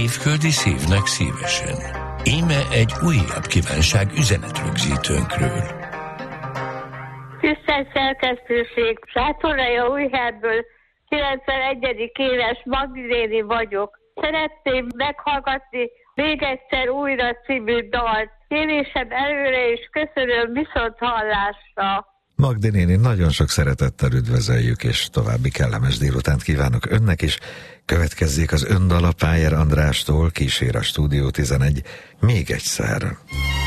Évföldi szívnek szívesen. Íme egy újabb kívánság üzenetrögzítőnkről. Tisztelt szerkesztőség, Sátoralja Újherdből 91. éves Magdi vagyok. Szeretném meghallgatni még egyszer újra című dalt. Kérésem előre, és köszönöm, viszont hallásra. Magdi néni, nagyon sok szeretettel üdvözöljük, és további kellemes délutánt kívánok önnek is. Következzék az öndala Pájer Andrástól, Kísér a Stúdió 11, még egyszer.